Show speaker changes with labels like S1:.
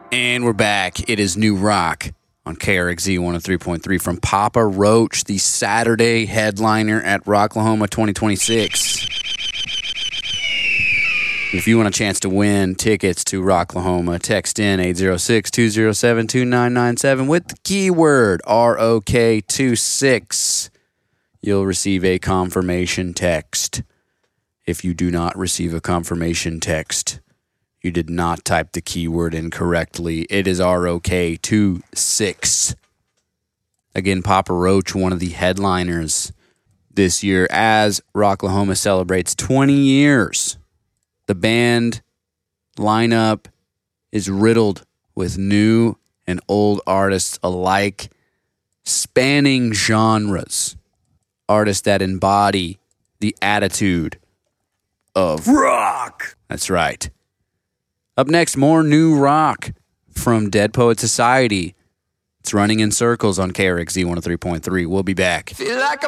S1: And we're back. It is New Rock on KRXZ 103.3 from Papa Roach, the Saturday headliner at Rocklahoma 2026. If you want a chance to win tickets to Rocklahoma, text in 806-207-2997 with the keyword ROK26. You'll receive a confirmation text. If you do not receive a confirmation text, you did not type the keyword incorrectly. It is ROK26. Again, Papa Roach, one of the headliners this year as Rocklahoma celebrates 20 years. The band lineup is riddled with new and old artists alike, spanning genres. Artists that embody the attitude of rock. That's right. Up next, more New Rock from Dead Poet Society. It's running in circles on KRXZ 103.3. We'll be back.
S2: Feel like